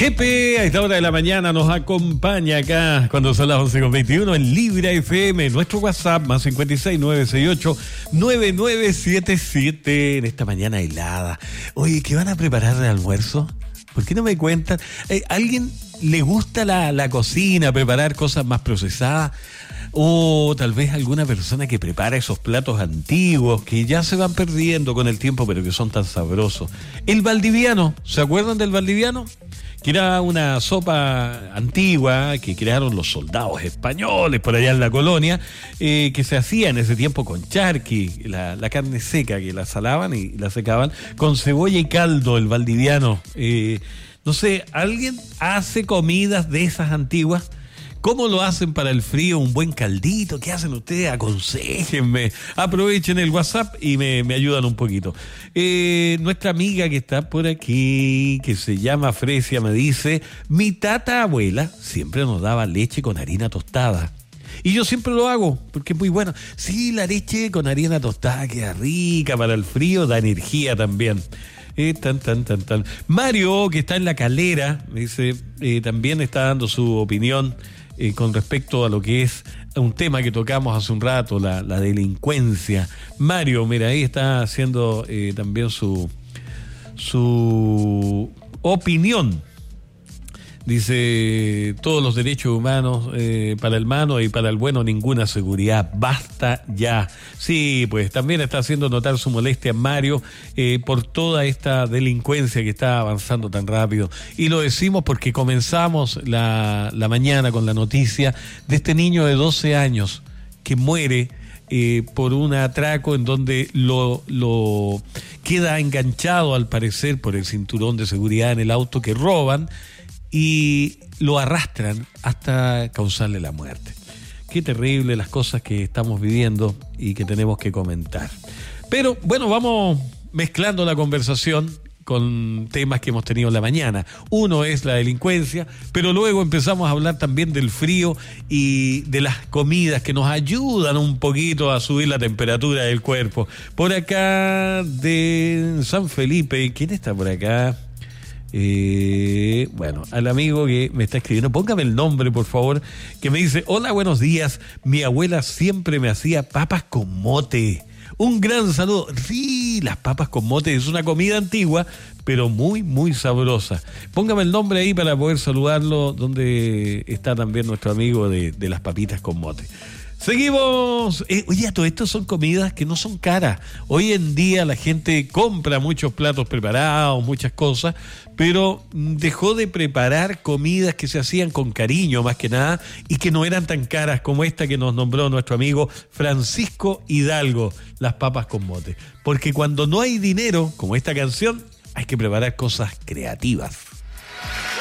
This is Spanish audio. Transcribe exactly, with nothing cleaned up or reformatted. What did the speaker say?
Jepe, a esta hora de la mañana nos acompaña acá cuando son las once con veintiuno en Libra F M, nuestro WhatsApp más cincuenta y seis, nueve seis ocho, nueve nueve siete siete en esta mañana helada. Oye, ¿qué van a preparar de almuerzo? ¿Por qué no me cuentan? Eh, ¿Alguien le gusta la, la cocina, preparar cosas más procesadas? O tal vez alguna persona que prepara esos platos antiguos que ya se van perdiendo con el tiempo, pero que son tan sabrosos. El valdiviano, ¿se acuerdan del valdiviano? Que era una sopa antigua que crearon los soldados españoles por allá en la colonia, eh, que se hacía en ese tiempo con charqui, la, la carne seca, que la salaban y la secaban, con cebolla y caldo, el valdiviano. Eh, no sé, ¿alguien hace comidas de esas antiguas? ¿Cómo lo hacen para el frío? ¿Un buen caldito? ¿Qué hacen ustedes? Aconséjenme. Aprovechen el WhatsApp y me, me ayudan un poquito. Eh, nuestra amiga que está por aquí, que se llama Fresia, me dice: mi tata abuela siempre nos daba leche con harina tostada. Y yo siempre lo hago, porque es muy bueno. Sí, la leche con harina tostada queda rica para el frío, da energía también. Eh, tan, tan, tan, tan. Mario, que está en La Calera, me dice, eh, también está dando su opinión eh, con respecto a lo que es un tema que tocamos hace un rato, la, la delincuencia. Mario, mira, ahí está haciendo eh, también su, su opinión. Dice, todos los derechos humanos, eh, para el malo y para el bueno ninguna seguridad, basta ya. Sí, pues también está haciendo notar su molestia Mario eh, por toda esta delincuencia que está avanzando tan rápido. Y lo decimos porque comenzamos la, la mañana con la noticia de este niño de doce años que muere eh, por un atraco en donde lo, lo queda enganchado al parecer por el cinturón de seguridad en el auto que roban, y lo arrastran hasta causarle la muerte. Qué terrible las cosas que estamos viviendo y que tenemos que comentar. Pero bueno, vamos mezclando la conversación con temas que hemos tenido en la mañana. Uno es la delincuencia, pero luego empezamos a hablar también del frío y de las comidas que nos ayudan un poquito a subir la temperatura del cuerpo. Por acá de San Felipe, ¿quién está por acá? Eh, bueno, al amigo que me está escribiendo, póngame el nombre por favor, que me dice: hola, buenos días, mi abuela siempre me hacía papas con mote. Un gran saludo. Sí, las papas con mote es una comida antigua, pero muy, muy sabrosa. Póngame el nombre ahí para poder saludarlo, donde está también nuestro amigo de, de las papitas con mote. Seguimos. Eh, oye, todo esto son comidas que no son caras. Hoy en día la gente compra muchos platos preparados, muchas cosas, pero dejó de preparar comidas que se hacían con cariño más que nada y que no eran tan caras como esta que nos nombró nuestro amigo Francisco Hidalgo, las papas con mote. Porque cuando no hay dinero, como esta canción, hay que preparar cosas creativas.